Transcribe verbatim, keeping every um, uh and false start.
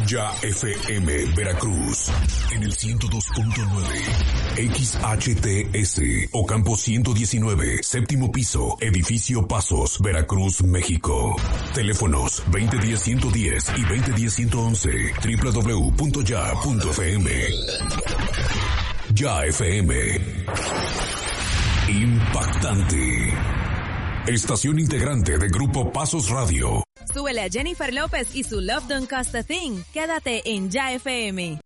Ya F M Veracruz en el ciento dos punto nueve, X H T S, Ocampo ciento diecinueve, séptimo piso, edificio Pasos, Veracruz, México. Teléfonos veinte diez ciento diez y veinte diez ciento once, doble u doble u doble u punto ya punto f m. Ya F M. Impactante. Estación integrante de Grupo Pasos Radio. Súbele a Jennifer López y su Love Don't Cost a Thing. Quédate en Ya F M.